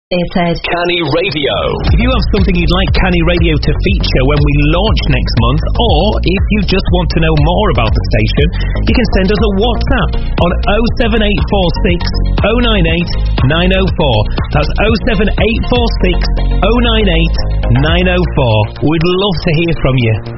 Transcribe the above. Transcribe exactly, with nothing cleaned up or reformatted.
It said Canny Radio. If you have something you'd like Canny Radio to feature when we launch next month, or if you just want to know more about the station, you can send us a WhatsApp on oh seven eight four six oh nine eight nine oh four. That's oh seven eight four six oh nine eight nine oh four. We'd love to hear from you.